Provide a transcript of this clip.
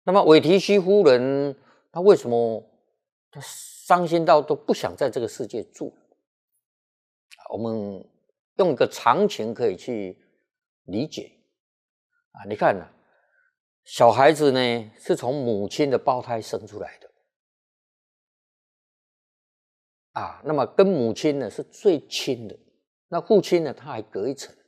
那么韦提希夫人，她为什么她伤心到都不想在这个世界住？我们用一个常情可以去理解啊。你看啊，小孩子呢是从母亲的胞胎生出来的啊，那么跟母亲呢是最亲的，那父亲呢他还隔一层。